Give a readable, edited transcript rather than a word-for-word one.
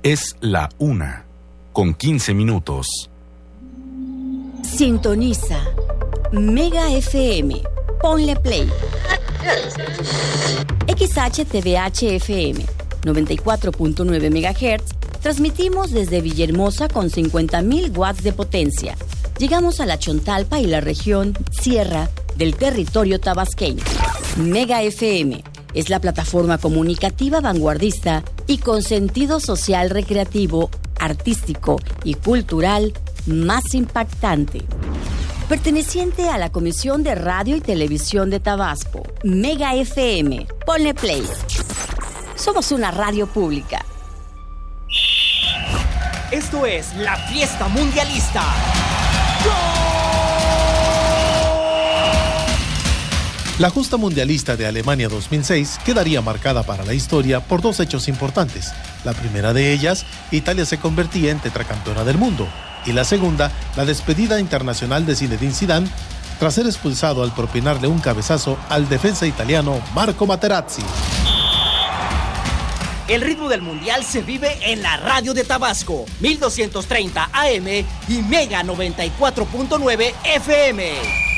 Es la 1:15. Sintoniza Mega FM. Ponle play. XHTVH FM 94.9 MHz. Transmitimos desde Villahermosa con 50.000 watts de potencia. Llegamos a la Chontalpa y la región Sierra del territorio tabasqueño. Mega FM es la plataforma comunicativa vanguardista y con sentido social, recreativo, artístico y cultural más impactante. Perteneciente a la Comisión de Radio y Televisión de Tabasco. Mega FM. Ponle play. Somos una radio pública. Esto es la fiesta mundialista. ¡Gol! La justa mundialista de Alemania 2006 quedaría marcada para la historia por dos hechos importantes. La primera de ellas, Italia se convertía en tetracampeona del mundo. Y la segunda, la despedida internacional de Zinedine Zidane tras ser expulsado al propinarle un cabezazo al defensa italiano Marco Materazzi. El ritmo del mundial se vive en la radio de Tabasco, 1230 AM y Mega 94.9 FM.